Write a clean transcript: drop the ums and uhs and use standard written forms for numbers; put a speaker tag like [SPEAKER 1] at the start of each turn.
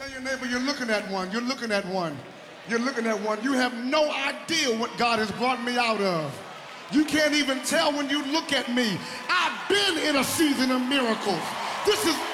[SPEAKER 1] Tell your neighbor you're looking at one. You're looking at one. You're looking at one. You have no idea what God has brought me out of. You can't even tell when you look at me. I've been in a season of miracles. This is